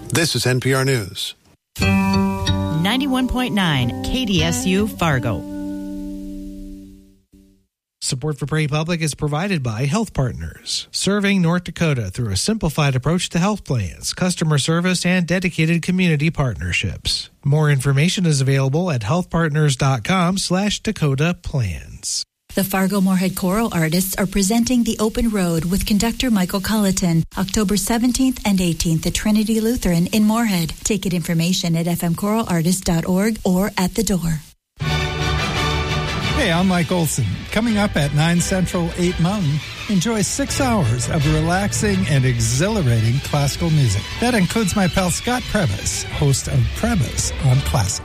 This is NPR News. 91.9 KDSU Fargo. Support for Prairie Public is provided by Health Partners, serving North Dakota through a simplified approach to health plans, customer service, and dedicated community partnerships. More information is available at healthpartners.com/Dakota Plans. The Fargo-Moorhead Choral Artists are presenting The Open Road with conductor Michael Colleton, October 17th and 18th at Trinity Lutheran in Moorhead. Ticket information at fmchoralartist.org or at the door. Hey, I'm Mike Olson. Coming up at 9 Central, 8 Mountain, enjoy 6 hours of relaxing and exhilarating classical music. That includes my pal Scott Prebus, host of Prebus on Classic.